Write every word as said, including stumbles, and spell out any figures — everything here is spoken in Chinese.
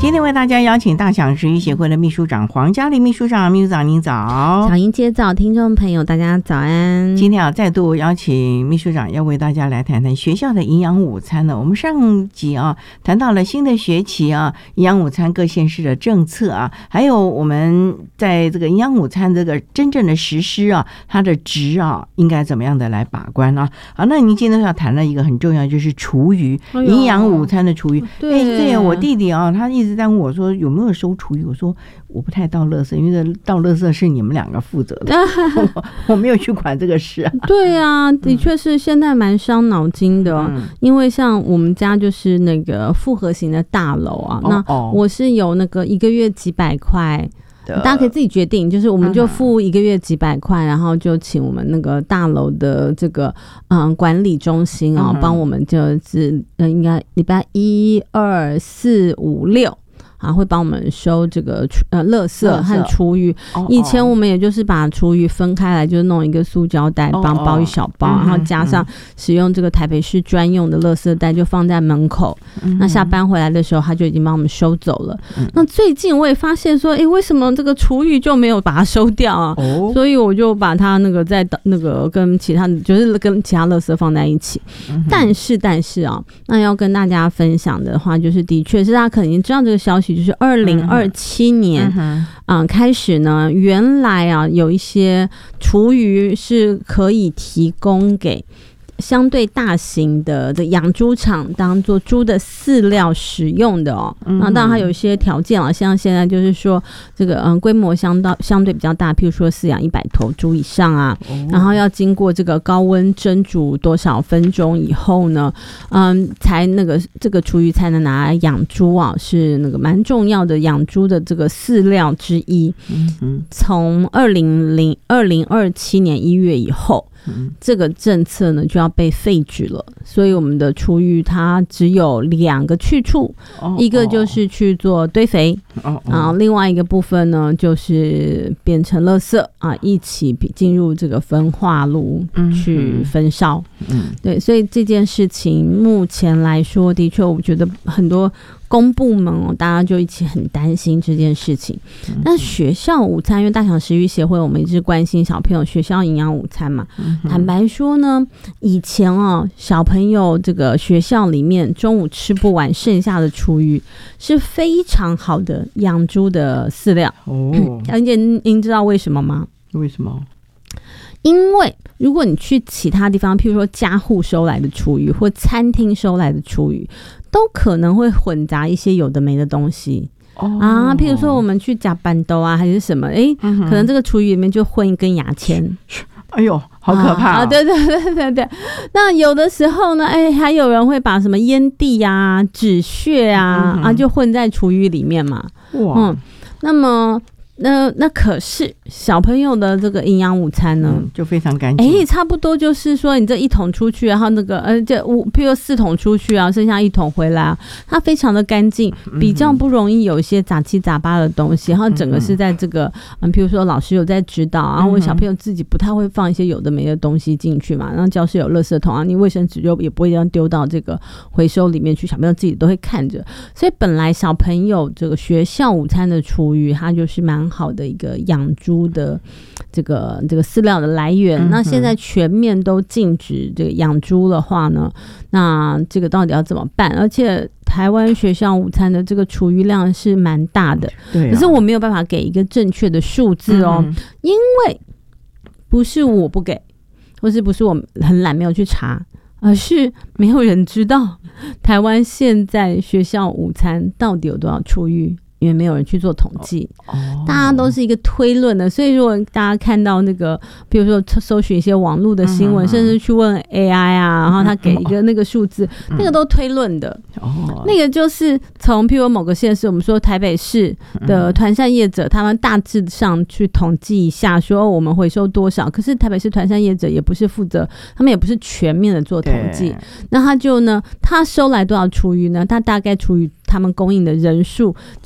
今天为大家邀请大享食育协会的秘书长黄嘉莉秘书长，秘书长您早。 小英姐早，听众朋友大家早安。 今天啊，再度邀请秘书长要为大家来谈谈学校的营养午餐呢。我们上集啊谈到了新的学期啊，营养午餐各县市的政策啊，还有我们在这个营养午餐这个真正的实施啊，它的值啊应该怎么样的来把关啊？啊，那您今天要谈了一个很重要，就是厨余，营养午餐的厨余。 对， 哎，对，我弟弟啊，他一直在问我说有没有收厨余，我说我不太倒垃圾，因为倒垃圾是你们两个负责的，我, 我没有去管这个事啊。 对啊，的确是现在蛮伤脑筋的、嗯、因为像我们家就是那个复合型的大楼啊、哦、那我是有那个一个月几百块，大家可以自己决定，就是我们就付一个月几百块、嗯、然后就请我们那个大楼的这个嗯管理中心啊、哦，帮、嗯、我们就是呃应该礼拜一二四五六啊，会帮我们收这个呃垃圾和厨余。哦、以前我们也就是把厨余分开来，就弄一个塑胶袋，帮包一小包、哦，然后加上使用这个台北市专用的垃圾袋，就放在门口、嗯。那下班回来的时候，他就已经帮我们收走了。嗯、那最近我也发现说，哎，为什么这个厨余就没有把它收掉啊？哦、所以我就把它那个在那个跟其他的，就是跟其他垃圾放在一起。嗯、但是但是啊，那要跟大家分享的话，就是的确是大家可能已经知道这个消息。就是二零二七年，嗯、呃，开始呢，原来啊有一些厨余是可以提供给相对大型的的养猪场当做猪的饲料使用的哦，那、嗯、当然它有一些条件啊，像现在就是说这个嗯规模相当相对比较大，譬如说饲养一百头猪以上啊、哦，然后要经过这个高温蒸煮多少分钟以后呢，嗯，才那个这个厨余才能拿来养猪啊，是那个蛮重要的养猪的这个饲料之一。嗯，从二零零二零二七年一月以后。这个政策呢就要被废止了，所以我们的厨余它只有两个去处，哦、一个就是去做堆肥，哦、啊，另外一个部分呢就是变成垃圾啊，一起进入这个焚化炉去焚烧。嗯，对，所以这件事情目前来说，的确我觉得很多公部门哦，大家就一起很担心这件事情。那学校午餐，因为大享食育协会，我们一直关心小朋友学校营养午餐嘛。嗯、坦白说呢，以前哦，小朋友这个学校里面中午吃不完剩下的厨余是非常好的养猪的饲料。哦，而且您知道为什么吗？ 为什么？ 因为如果你去其他地方，譬如说家户收来的厨余或餐厅收来的厨余，都可能会混杂一些有的没的东西。哦、啊，譬如说我们去夹板豆啊，还是什么，哎、嗯，可能这个厨余里面就混一根牙签。 哎呦，好可怕、哦、 啊！对对对对对。那有的时候呢，哎，还有人会把什么烟蒂啊、纸屑啊、嗯、啊，就混在厨余里面嘛。哇，嗯，那么。那那可是小朋友的这个营养午餐呢、嗯， 就非常干净。 哎，差不多就是说，你这一桶出去，然后那个呃，这五，譬如四桶出去啊，剩下一桶回来啊，它非常的干净，比较不容易有一些杂七杂八的东西。然后整个是在这个嗯，譬如说老师有在指导，然后我小朋友自己不太会放一些有的没的东西进去嘛。然后教室有垃圾桶啊，你卫生纸就也不会这样丢到这个回收里面去，小朋友自己都会看着。所以本来小朋友这个学校午餐的厨余，它就是蛮好的一个养猪的这个这个饲料的来源、嗯、那现在全面都禁止这个养猪的话呢，那这个到底要怎么办？而且台湾学校午餐的这个厨余量是蛮大的，对、啊，可是我没有办法给一个正确的数字哦、嗯，因为不是我不给，或是不是我很懒没有去查，而是没有人知道台湾现在学校午餐到底有多少厨余。因为没有人去做统计、哦、大家都是一个推论的，所以如果大家看到那个比如说搜寻一些网络的新闻、嗯、甚至去问 A I 啊，然后他给一个那个数字、嗯、那个都推论的、哦、那个就是从譬如某个县市，我们说台北市的团膳业者、嗯、他们大致上去统计一下说、哦、我们回收多少，可是台北市团膳业者也不是负责，他们也不是全面的做统计，那他就呢他收来多少厨余呢，他大概厨余他们供应的人数